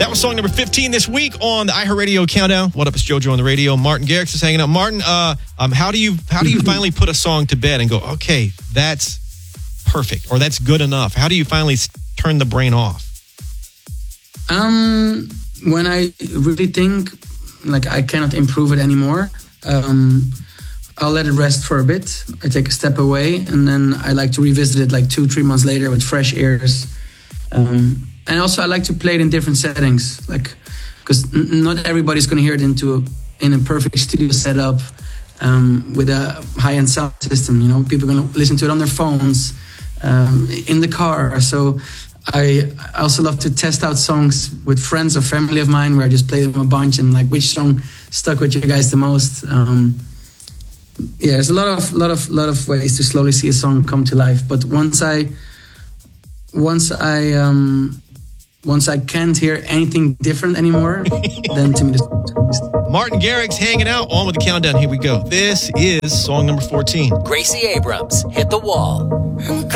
That was song number 15 this week on the iHeartRadio Countdown. What up, it's JoJo on the radio. Martin Garrix is hanging out. Martin, how do you finally put a song to bed and go, okay, that's perfect or that's good enough? How do you finally turn the brain off? When I really think like I cannot improve it anymore, I'll let it rest for a bit. I take a step away and then I like to revisit it like 2-3 months later with fresh ears. And also I like to play it in different settings, like because not everybody's going to hear it in a perfect studio setup with a high-end sound system. You know, people are going to listen to it on their phones, in the car. So I also love to test out songs with friends or family of mine where I just play them a bunch and like which song stuck with you guys the most. Yeah, there's a lot of ways to slowly see a song come to life. But once I can't hear anything different anymore, then to me, Martin Garrix hanging out on with the countdown. Here we go. This is song number 14. Gracie Abrams, Hit the Wall.